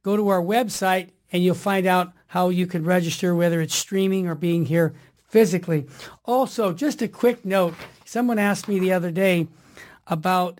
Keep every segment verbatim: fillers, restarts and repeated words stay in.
go to our website and you'll find out how you can register, whether it's streaming or being here physically. Also, just a quick note, someone asked me the other day about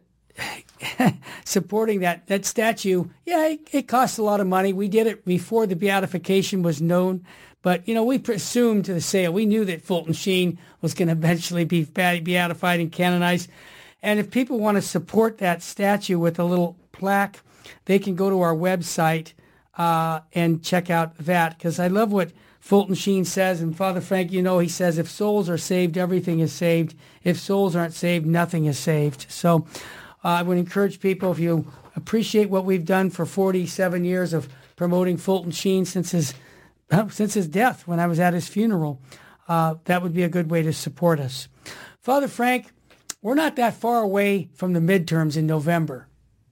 supporting that that statue. Yeah, it, it costs a lot of money. We did it before the beatification was known, but you know, we presumed to the sale. We knew that Fulton Sheen was going to eventually be beatified and canonized. And if people want to support that statue with a little plaque, they can go to our website uh, and check out that, because I love what Fulton Sheen says, and Father Frank, you know, he says, if souls are saved, everything is saved. If souls aren't saved, nothing is saved. So uh, I would encourage people, if you appreciate what we've done for forty-seven years of promoting Fulton Sheen since his since his death, when I was at his funeral, uh, that would be a good way to support us. Father Frank, we're not that far away from the midterms in November.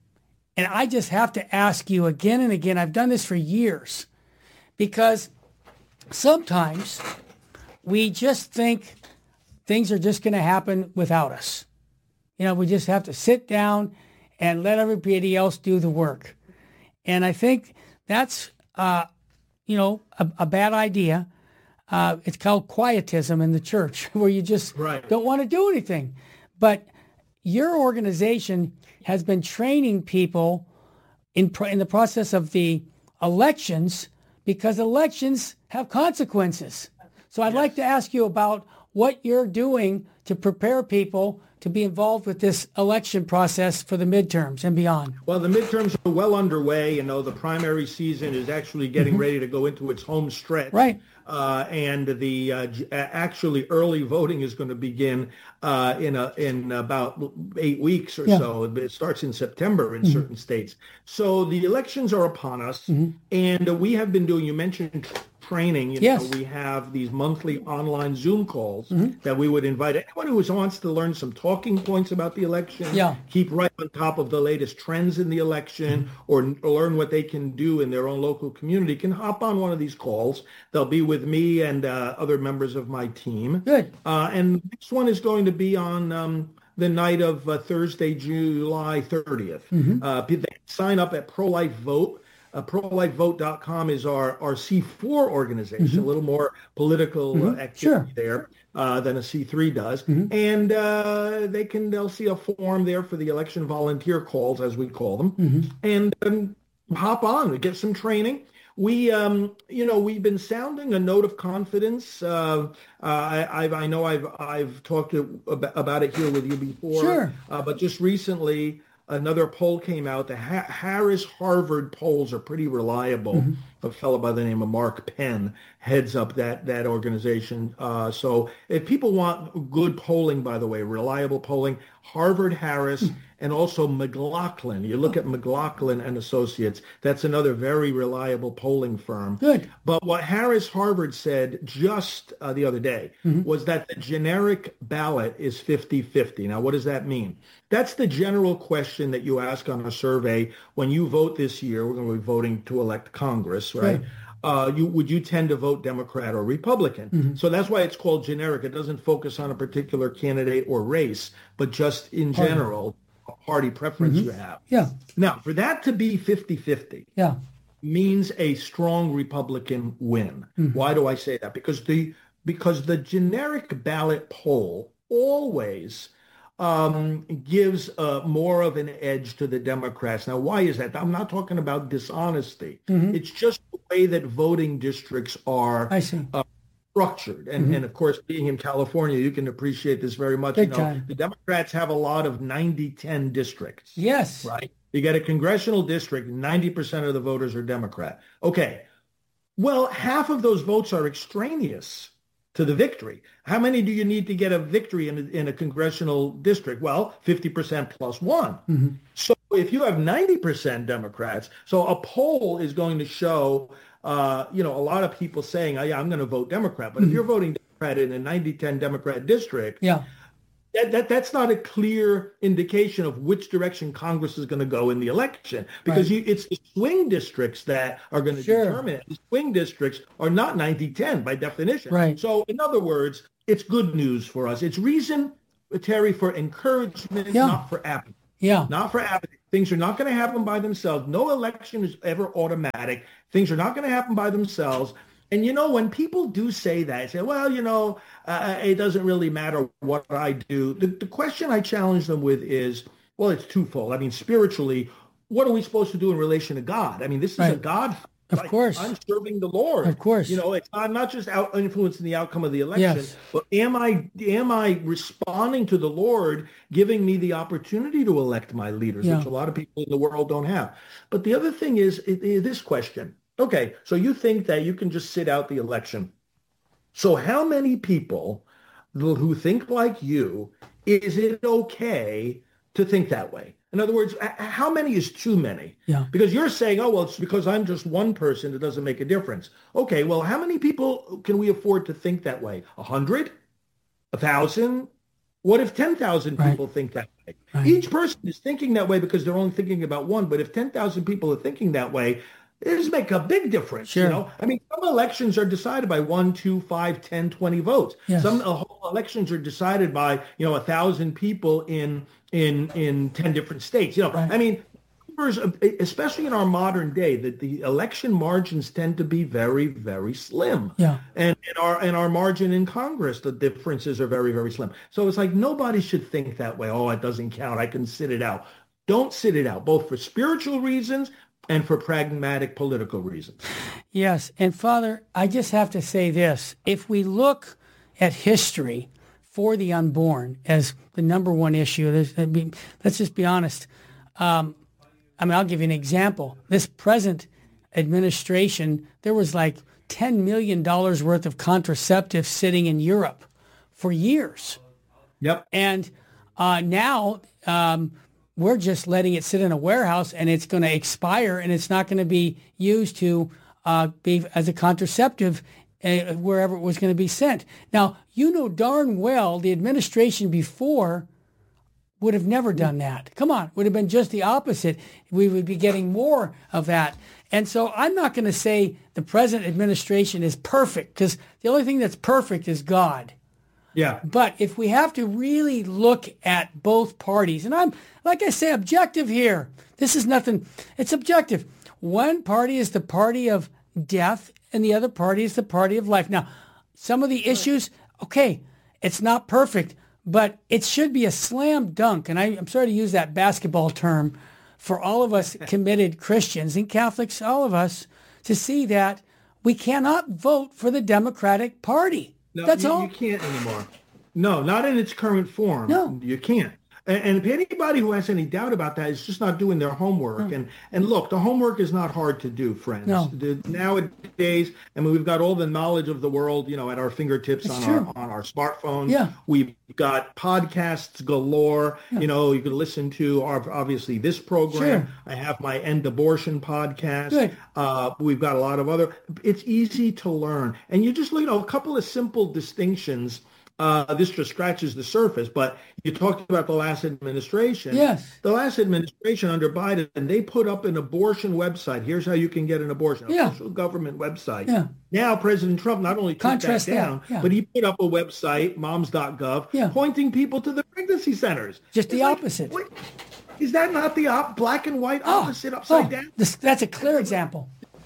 And I just have to ask you again and again, I've done this for years, because sometimes we just think things are just going to happen without us. You know, we just have to sit down and let everybody else do the work. And I think that's, uh, you know, a, a bad idea. Uh, it's called quietism in the church, where you just right. don't want to do anything. But your organization has been training people in pro- in the process of the elections, because elections have consequences. So I'd yes. like to ask you about what you're doing to prepare people to be involved with this election process for the midterms and beyond. Well, the midterms are well underway. You know, the primary season is actually getting mm-hmm. ready to go into its home stretch. Right. Uh, and the uh, actually early voting is going to begin uh, in a, in about eight weeks or yeah. so. It starts in September in mm-hmm. certain states. So the elections are upon us, mm-hmm. and uh, we have been doing. You mentioned training. You yes. know, we have these monthly online Zoom calls mm-hmm. that we would invite anyone who wants to learn some talking points about the election, yeah. keep right on top of the latest trends in the election, mm-hmm. or, or learn what they can do in their own local community, can hop on one of these calls. They'll be with me and uh, other members of my team. Good. Uh, and the next one is going to be on um, the night of uh, Thursday, July thirtieth. Mm-hmm. Uh, they sign up at Pro-Life Vote. Uh, pro life vote dot com is our, our C four organization, mm-hmm. a little more political mm-hmm. uh, activity sure. there uh, than a C three does. Mm-hmm. And uh, they can, they'll see a form there for the election volunteer calls, as we call them, mm-hmm. and um, hop on and get some training. We, um, you know, we've been sounding a note of confidence. Uh, uh, I, I've, I know I've, I've talked to, about it here with you before, sure. uh, but just recently, another poll came out. The ha- Harris-Harvard polls are pretty reliable. Mm-hmm. A fellow by the name of Mark Penn heads up that that organization. Uh, so if people want good polling, by the way, reliable polling, Harvard, Harris, mm-hmm. and also McLaughlin. You look at McLaughlin and Associates. That's another very reliable polling firm. Good. But what Harris-Harvard said just uh, the other day mm-hmm. was that the generic ballot is fifty-fifty. Now, what does that mean? That's the general question that you ask on a survey when you vote this year. We're going to be voting to elect Congress, right? right. Uh, you would you tend to vote Democrat or Republican? Mm-hmm. So that's why it's called generic. It doesn't focus on a particular candidate or race, but just in party. general, a party preference mm-hmm. you have. Yeah. Now, for that to be fifty-fifty yeah. means a strong Republican win. Mm-hmm. Why do I say that? Because the because the generic ballot poll always Um, gives uh, more of an edge to the Democrats. Now, why is that? I'm not talking about dishonesty. Mm-hmm. It's just the way that voting districts are I see. Uh, structured. And, mm-hmm. and of course, being in California, you can appreciate this very much. Big you know, time. The Democrats have a lot of ninety ten districts. Yes. Right? You get a congressional district, ninety percent of the voters are Democrat. Okay. Well, half of those votes are extraneous to the victory. How many do you need to get a victory in a, in a congressional district? Well, fifty percent plus one. Mm-hmm. So if you have ninety percent Democrats, so a poll is going to show, uh, you know, a lot of people saying, oh, yeah, I'm going to vote Democrat. But mm-hmm. if you're voting Democrat in a ninety ten Democrat district, yeah. That, that that's not a clear indication of which direction Congress is going to go in the election, because right. you, it's the swing districts that are going to sure. determine it. The swing districts are not ninety ten by definition. Right. So in other words, it's good news for us. It's reason, Terry, for encouragement, yeah. not for apathy. Yeah. Not for apathy. Things are not going to happen by themselves. No election is ever automatic. Things are not going to happen by themselves. And, you know, when people do say that, say, well, you know, uh, it doesn't really matter what I do. The, the question I challenge them with is, well, it's twofold. I mean, spiritually, what are we supposed to do in relation to God? I mean, this is Right. a God. Of like, course. I'm serving the Lord. Of course. You know, it's I'm not just out influencing the outcome of the election, Yes. but am I am I responding to the Lord giving me the opportunity to elect my leaders, Yeah. which a lot of people in the world don't have. But the other thing is, is this question. Okay, so you think that you can just sit out the election. So how many people who think like you, is it okay to think that way? In other words, h- how many is too many? Yeah. Because you're saying, oh, well, it's because I'm just one person, it doesn't make a difference. Okay, well, how many people can we afford to think that way? A hundred? A thousand? What if ten thousand Right. people think that way? Right. Each person is thinking that way because they're only thinking about one. But if ten thousand people are thinking that way, it does make a big difference. Sure. You know, I mean, some elections are decided by one, two, five, ten, twenty votes. Yes. Some uh, whole elections are decided by, you know, a thousand people in in in ten different states. You know, Right. I mean, numbers, of- especially in our modern day, that the election margins tend to be very, very slim. Yeah. And in our in our margin in Congress, the differences are very, very slim. So it's like nobody should think that way. Oh, it doesn't count. I can sit it out. Don't sit it out, both for spiritual reasons and for pragmatic political reasons. Yes. And Father, I just have to say this. If we look at history for the unborn as the number one issue, there's- I mean, let's just be honest. Um, I mean, I'll give you an example. This present administration, there was like ten million dollars worth of contraceptives sitting in Europe for years. Yep. And uh, now um, we're just letting it sit in a warehouse and it's going to expire and it's not going to be used to uh, be as a contraceptive uh, wherever it was going to be sent. Now, you know darn well the administration before would have never done that. Come on, would have been just the opposite. We would be getting more of that. And so I'm not going to say the present administration is perfect because the only thing that's perfect is God. Yeah. But if we have to really look at both parties, and I'm, like I say, objective here. This is nothing, it's objective. One party is the party of death and the other party is the party of life. Now, some of the issues, okay, it's not perfect, but it should be a slam dunk. And I, I'm sorry to use that basketball term for all of us committed Christians and Catholics, all of us, to see that we cannot vote for the Democratic Party. No, That's you, all. you can't anymore. No, not in its current form. No. You can't. And, and if anybody who has any doubt about that is just not doing their homework. And and look, the homework is not hard to do, friends. No. The, nowadays, I mean, we've got all the knowledge of the world, you know, at our fingertips It's on true. our on our smartphones. Yeah. We've got podcasts galore. You know, you can listen to our, obviously this program. Sure. I have my End Abortion podcast. Good. Uh, we've got a lot of other. It's easy to learn, and you just you know a couple of simple distinctions. Uh, this just scratches the surface, but you talked about the last administration. Yes. The last administration under Biden, they put up an abortion website. Here's how you can get an abortion. Yeah. Official government website. Yeah. Now President Trump not only took Contrast that that, down, yeah. but he put up a website, moms dot gov, Yeah. pointing people to the pregnancy centers. Just the It's like, opposite. wait, is that not the op- black and white Oh, opposite upside oh, down? this, that's a clear example.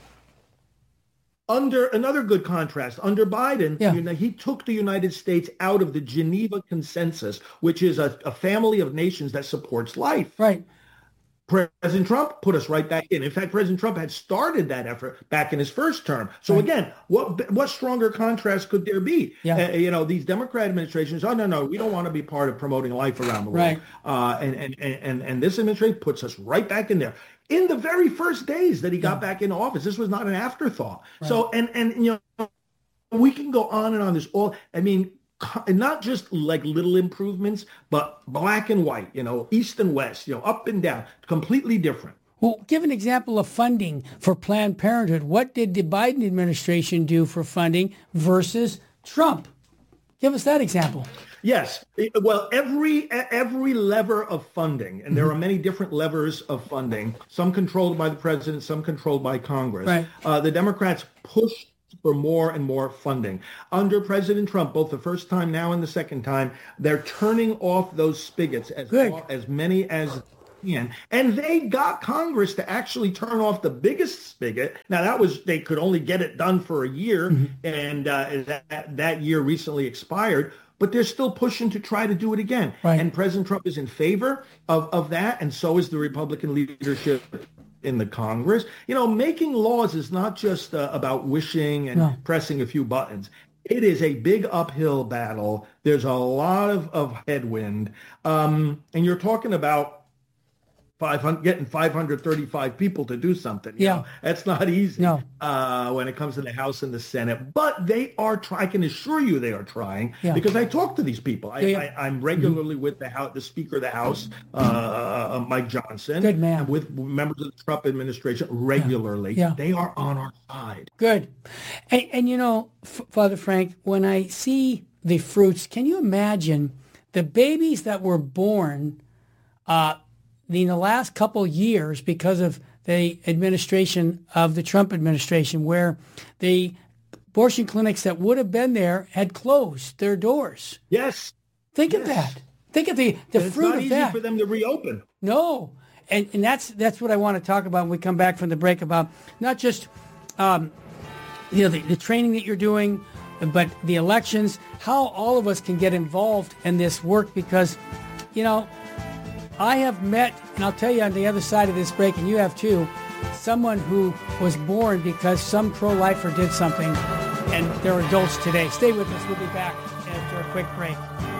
Under another good contrast, under Biden, Yeah. you know, he took the United States out of the Geneva Consensus, which is a, a family of nations that supports life. Right. President Trump put us right back in. In fact, President Trump had started that effort back in his first term. So Right. again, what what stronger contrast could there be? Yeah. Uh, you know, these Democrat administrations, oh, no, no, we don't want to be part of promoting life around the world. Right. Uh, and, and, and, and this administration puts us right back in there. In the very first days that he got back in office, this was not an afterthought. So, and, and, you know, we can go on and on this all, I mean, co- not just like little improvements, but black and white, you know, east and west, you know, up and down, completely different. Well, give an example of funding for Planned Parenthood. What did the Biden administration do for funding versus Trump? Give us that example. Yes. It- Well, every every lever of funding, and there are many different levers of funding, some controlled by the president, some controlled by Congress. Right. Uh, the Democrats pushed for more and more funding. Under President Trump, both the first time now and the second time, they're turning off those spigots as Good. as many as can. And they got Congress to actually turn off the biggest spigot. Now, that was, they could only get it done for a year, mm-hmm. and uh, that, that year recently expired. But they're still pushing to try to do it again. Right. And President Trump is in favor of, of that, and so is the Republican leadership in the Congress. You know, making laws is not just uh, about wishing and no. pressing a few buttons. It is a big uphill battle. There's a lot of, of headwind. Um, and you're talking about five hundred, getting five hundred thirty-five people to do something. You yeah. know, that's not easy no. uh, when it comes to the House and the Senate. But they are trying. I can assure you they are trying yeah. because I talk to these people. I, yeah, yeah. I, I'm regularly mm-hmm. with the House, the Speaker of the House, uh, uh, Mike Johnson. Good man. And with members of the Trump administration regularly. Yeah. Yeah. They are on our side. Good. And, and you know, F- Father Frank, when I see the fruits, can you imagine the babies that were born uh, in the last couple years because of the administration of the Trump administration, where the abortion clinics that would have been there had closed their doors? Yes. Think yes. of that. Think of the, the it's fruit not of easy that. for them to reopen. No. And and that's that's what I want to talk about when we come back from the break, about not just um, you know the, the training that you're doing, but the elections, how all of us can get involved in this work, because, you know, I have met, and I'll tell you on the other side of this break, and you have too, someone who was born because some pro-lifer did something, and they're adults today. Stay with us. We'll be back after a quick break.